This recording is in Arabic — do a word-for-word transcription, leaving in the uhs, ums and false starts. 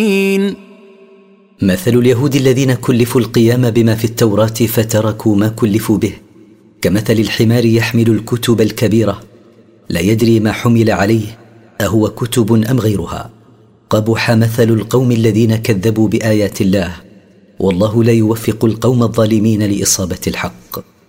مثل اليهود الذين كلفوا القيام بما في التوراة فتركوا ما كلفوا به كمثل الحمار يحمل الكتب الكبيرة لا يدري ما حمل عليه أهو كتب أم غيرها. قبح مثل القوم الذين كذبوا بآيات الله، والله لا يوفق القوم الظالمين لإصابة الحق.